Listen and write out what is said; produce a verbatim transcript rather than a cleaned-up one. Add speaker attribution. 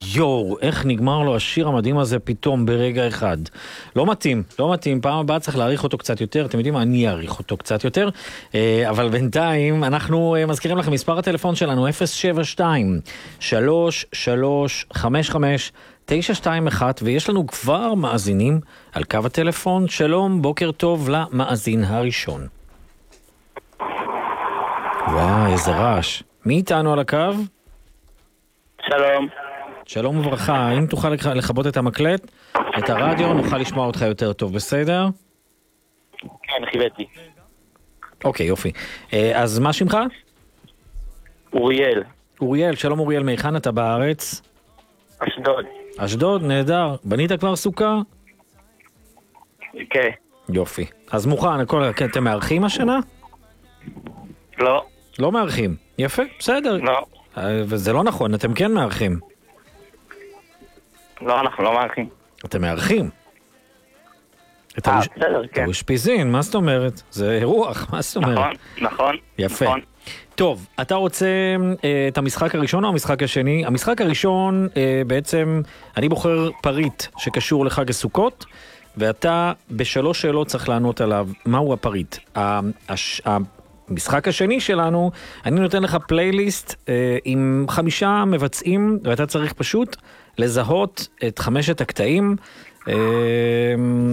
Speaker 1: יואו, איך נגמר לו השיר המדהים הזה פתאום ברגע אחד. לא מתאים, לא מתאים, פעם הבאה צריך להעריך אותו קצת יותר, אתם יודעים מה, אני אעריך אותו קצת יותר, אבל בינתיים אנחנו מזכירים לכם, מספר הטלפון שלנו אפס שבע שתיים שלוש שלוש חמש חמש תשע שתיים אחת, ויש לנו כבר מאזינים על קו הטלפון. שלום, בוקר טוב למאזין הראשון. וואי, איזה רעש. מי איתנו על הקו?
Speaker 2: שלום.
Speaker 1: שלום וברכה, אם תוכל לכבות את המקלט, את הרדיו, נוכל לשמוע אותך יותר טוב, בסדר?
Speaker 2: כן, חיבאתי.
Speaker 1: אוקיי, יופי. אז מה שמך?
Speaker 2: אוריאל.
Speaker 1: אוריאל, שלום אוריאל, מהיכן אתה בארץ?
Speaker 2: אשדוד.
Speaker 1: אשדוד, נהדר. בנית כבר סוכה?
Speaker 2: כן.
Speaker 1: יופי. אז מוכן, הכל, אתם מארחים השנה?
Speaker 2: לא.
Speaker 1: לא מארחים. יפה, בסדר.
Speaker 2: לא.
Speaker 1: וזה לא נכון, אתם כן מארחים.
Speaker 2: לא, אנחנו לא מארחים.
Speaker 1: אתם מארחים.
Speaker 2: אה, בסדר, כן.
Speaker 1: אתה אושפיזין, מה זאת אומרת? זה אירוח, מה זאת אומרת?
Speaker 2: נכון, נכון.
Speaker 1: יפה.
Speaker 2: נכון.
Speaker 1: טוב, אתה רוצה אה, את המשחק הראשון או המשחק השני? המשחק הראשון, אה, בעצם, אני בוחר פריט שקשור לחג הסוכות, ואתה בשלוש שאלות צריך לענות עליו. מהו הפריט? הש... המשחק השני שלנו, אני נותן לך פלייליסט אה, עם חמישה מבצעים, ואתה צריך פשוט לזהות את חמשת הקטעים. אה,